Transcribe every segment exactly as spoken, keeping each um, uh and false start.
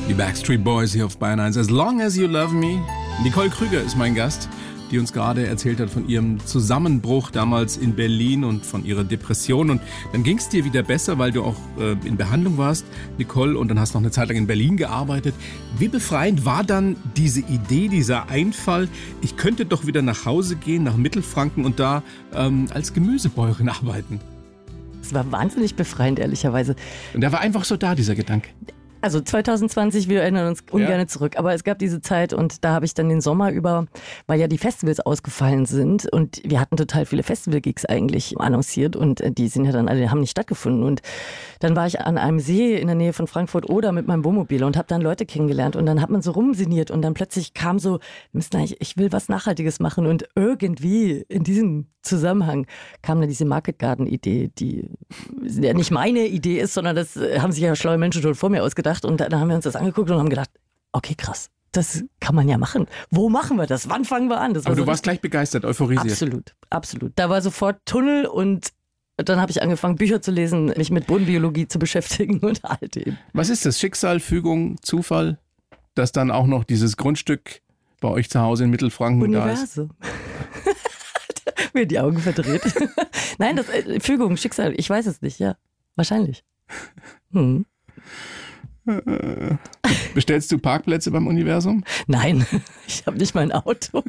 Die Backstreet Boys hier auf Bayern eins. As Long As You Love Me. Nicole Krüger ist mein Gast, die uns gerade erzählt hat von ihrem Zusammenbruch damals in Berlin und von ihrer Depression. Und dann ging es dir wieder besser, weil du auch äh, in Behandlung warst, Nicole, und dann hast du noch eine Zeit lang in Berlin gearbeitet. Wie befreiend war dann diese Idee, dieser Einfall, ich könnte doch wieder nach Hause gehen, nach Mittelfranken und da ähm, als Gemüsebäuerin arbeiten? Es war wahnsinnig befreiend, ehrlicherweise. Und der war einfach so da, dieser Gedanke. Also zwanzig zwanzig, wir erinnern uns ungern Ja. zurück, aber es gab diese Zeit und da habe ich dann den Sommer über, weil ja die Festivals ausgefallen sind und wir hatten total viele Festival-Gigs eigentlich annonciert und die sind ja dann alle, haben nicht stattgefunden und dann war ich an einem See in der Nähe von Frankfurt-Oder mit meinem Wohnmobil und habe dann Leute kennengelernt und dann hat man so rumsiniert und dann plötzlich kam so, ich will was Nachhaltiges machen und irgendwie in diesem Zusammenhang kam dann diese Market Garden Idee, die ja nicht meine Idee ist, sondern das haben sich ja schlaue Menschen schon vor mir ausgedacht und dann haben wir uns das angeguckt und haben gedacht, okay, krass, das kann man ja machen. Wo machen wir das? Wann fangen wir an? Das war Aber du so warst gleich begeistert, euphorisiert. Absolut, absolut. Da war sofort Tunnel und dann habe ich angefangen, Bücher zu lesen, mich mit Bodenbiologie zu beschäftigen und all dem. Was ist das? Schicksal, Fügung, Zufall, dass dann auch noch dieses Grundstück bei euch zu Hause in Mittelfranken da ist? Universum. Mir die Augen verdreht. Nein, das äh, Fügung, Schicksal, ich weiß es nicht, ja. Wahrscheinlich. Hm. Bestellst du Parkplätze beim Universum? Nein, ich habe nicht mein Auto.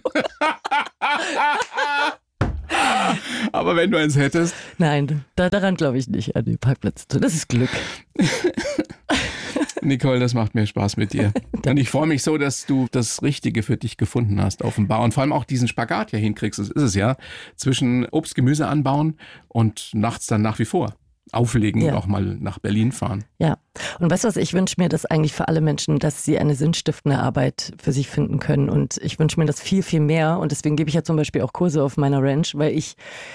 Aber wenn du eins hättest. Nein, da, daran glaube ich nicht, an die Parkplätze. Das ist Glück. Nicole, das macht mir Spaß mit dir. Und ich freue mich so, dass du das Richtige für dich gefunden hast, offenbar. Und vor allem auch diesen Spagat ja hinkriegst, das ist es ja, zwischen Obst, Gemüse anbauen und nachts dann nach wie vor auflegen Ja. und auch mal nach Berlin fahren. Ja, und weißt du was, ich wünsche mir das eigentlich für alle Menschen, dass sie eine sinnstiftende Arbeit für sich finden können und ich wünsche mir das viel, viel mehr und deswegen gebe ich ja zum Beispiel auch Kurse auf meiner Ranch, weil ich,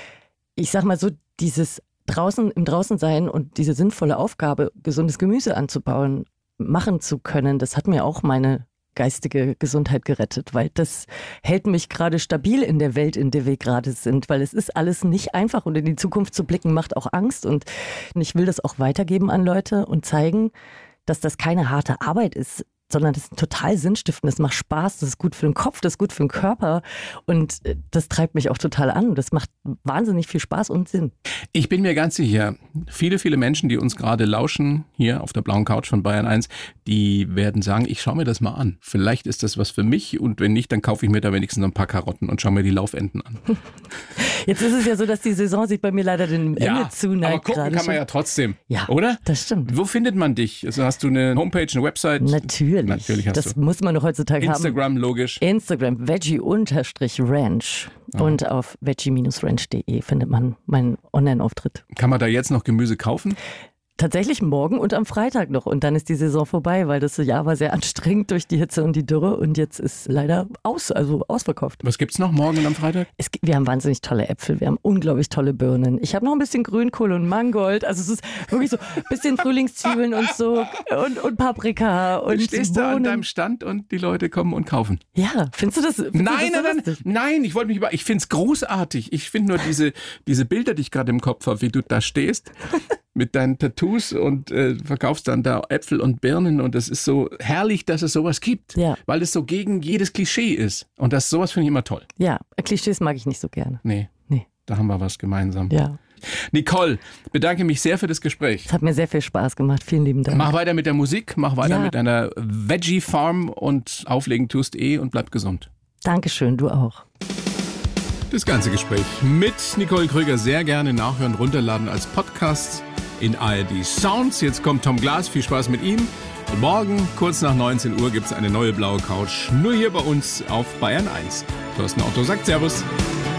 ich sag mal so, dieses draußen, im Draußensein und diese sinnvolle Aufgabe, gesundes Gemüse anzubauen, machen zu können, das hat mir auch meine geistige Gesundheit gerettet, weil das hält mich gerade stabil in der Welt, in der wir gerade sind, weil es ist alles nicht einfach und in die Zukunft zu blicken macht auch Angst und ich will das auch weitergeben an Leute und zeigen, dass das keine harte Arbeit ist, sondern das ist total sinnstiftend, das macht Spaß, das ist gut für den Kopf, das ist gut für den Körper und das treibt mich auch total an. Das macht wahnsinnig viel Spaß und Sinn. Ich bin mir ganz sicher, viele, viele Menschen, die uns gerade lauschen, hier auf der blauen Couch von Bayern eins, die werden sagen, ich schaue mir das mal an. Vielleicht ist das was für mich und wenn nicht, dann kaufe ich mir da wenigstens noch ein paar Karotten und schaue mir die Laufenden an. Jetzt ist es ja so, dass die Saison sich bei mir leider dem Ja, Ende zuneigt. aber gucken gerade kann man schon. ja trotzdem, Ja, oder? das stimmt. Wo findet man dich? Also hast du eine Homepage, eine Website? Natürlich. Natürlich hast das du. muss man doch heutzutage Instagram, haben. logisch. Instagram, veggie-ranch. Oh. Und auf veggie ranch punkt de findet man meinen Online-Auftritt. Kann man da jetzt noch Gemüse kaufen? Tatsächlich morgen und am Freitag noch. Und dann ist die Saison vorbei, weil das Jahr war sehr anstrengend durch die Hitze und die Dürre. Und jetzt ist leider aus, also ausverkauft. Was gibt's noch morgen und am Freitag? Es gibt, wir haben wahnsinnig tolle Äpfel, wir haben unglaublich tolle Birnen. Ich habe noch ein bisschen Grünkohl und Mangold. Also es ist wirklich so ein bisschen Frühlingszwiebeln und so und, und Paprika und Du stehst da an Bohnen. deinem Stand und die Leute kommen und kaufen. Ja, findest du das? Findest Nein, du das so nein, nein, lustig? nein, ich wollte mich über, ich find's großartig. Ich finde nur diese, diese Bilder, die ich gerade im Kopf habe, wie du da stehst mit deinen Tattoos und äh, verkaufst dann da Äpfel und Birnen und es ist so herrlich, dass es sowas gibt, Ja. weil es so gegen jedes Klischee ist und das sowas finde ich immer toll. Ja, Klischees mag ich nicht so gerne. Nee, Nee. da haben wir was gemeinsam. Ja, Nicole, bedanke mich sehr für das Gespräch. es hat mir sehr viel Spaß gemacht. Vielen lieben Dank. Mach weiter mit der Musik, mach weiter Ja. mit deiner Veggie Farm und auflegen tust eh und bleib gesund. Dankeschön, du auch. Das ganze Gespräch mit Nicole Krüger sehr gerne nachhören, runterladen als Podcast in A R D Sounds. Jetzt kommt Tom Glas, viel Spaß mit ihm. Und morgen, kurz nach neunzehn Uhr, gibt es eine neue blaue Couch, nur hier bei uns auf Bayern eins. Thorsten Otto sagt Servus.